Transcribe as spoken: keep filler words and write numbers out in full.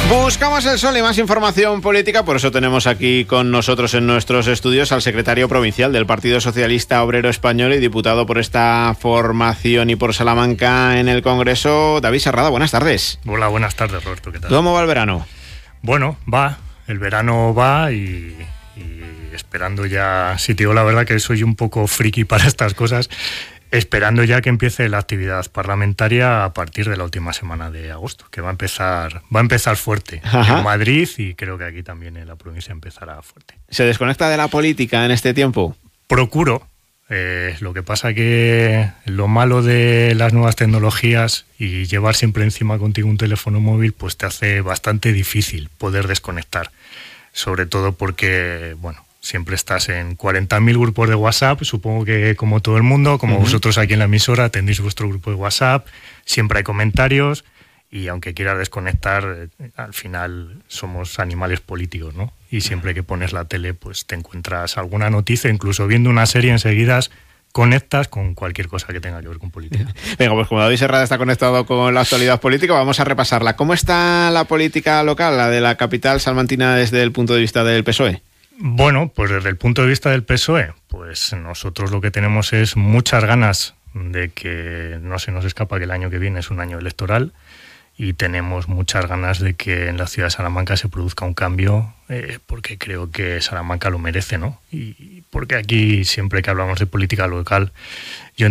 Buscamos el sol y más información política, por eso tenemos aquí con nosotros en nuestros estudios al secretario provincial del Partido Socialista Obrero Español y diputado por esta formación y por Salamanca en el Congreso, David Serrada. Buenas tardes. Hola, buenas tardes, Roberto. ¿Qué tal? ¿Cómo va el verano? Bueno, va. El verano va y, y esperando ya, si te digo la verdad que soy un poco friki para estas cosas, esperando ya que empiece la actividad parlamentaria a partir de la última semana de agosto, que va a empezar va a empezar fuerte. Ajá. En Madrid, y creo que aquí también en la provincia empezará fuerte. ¿Se desconecta de la política en este tiempo? Procuro. Eh, lo que pasa que lo malo de las nuevas tecnologías y llevar siempre encima contigo un teléfono móvil, pues te hace bastante difícil poder desconectar. Sobre todo porque, bueno, siempre estás en cuarenta mil grupos de WhatsApp, supongo que como todo el mundo, como uh-huh. vosotros aquí en la emisora tenéis vuestro grupo de WhatsApp, siempre hay comentarios y aunque quieras desconectar, al final somos animales políticos, ¿no? Y siempre que pones la tele, pues te encuentras alguna noticia, incluso viendo una serie enseguida conectas con cualquier cosa que tenga que ver con política. Venga, pues como David Serrada está conectado con la actualidad política, vamos a repasarla. ¿Cómo está la política local, la de la capital salmantina, desde el punto de vista del P S O E? Bueno, pues desde el punto de vista del P S O E, pues nosotros lo que tenemos es muchas ganas de que no se nos escapa que el año que viene es un año electoral y tenemos muchas ganas de que en la ciudad de Salamanca se produzca un cambio, eh, porque creo que Salamanca lo merece, ¿no? Y porque aquí siempre que hablamos de política local, yo